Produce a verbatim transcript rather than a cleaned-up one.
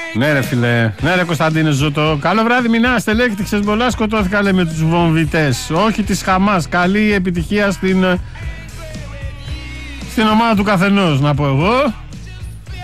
Ναι ρε φίλε, ναι ρε Κωνσταντίνε Ζούτο. Καλό βράδυ Μινά, στελέχη τη Χεσμολά σκοτώθηκα λέει με τους βομβιτές. Όχι της Χαμάς, καλή επιτυχία στην, στην ομάδα του καθενός να πω εγώ.